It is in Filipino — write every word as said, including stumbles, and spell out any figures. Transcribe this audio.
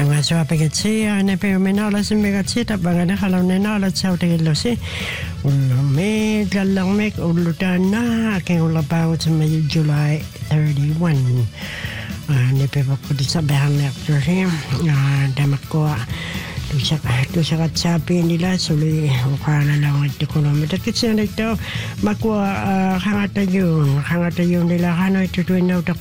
Tangwa pagati ana pe menala si megati tabangana kalau nenala chau te losi ulo me galang me ulo na ke ulo pa ut me July thirty-one ne pe pa ko sa bahan nek to him damako tu sa tu sa katsapi nila suli ukana lang at ekonomi tat kitsa nito makwa hangata yung hangata yung nila hanoy tutuin na utak